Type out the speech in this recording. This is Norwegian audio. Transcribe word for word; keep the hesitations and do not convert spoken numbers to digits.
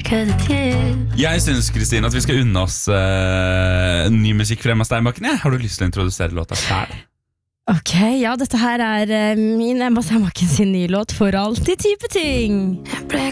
Jeg synes, Kristine, at vi skal unne oss uh, ny musikk fra Emma Steinbakken. Ja. Har du lyst til å introdusere låta selv? Ok, ja, dette her er uh, min Emma Steinbakken sin nye låt For alltid type ting.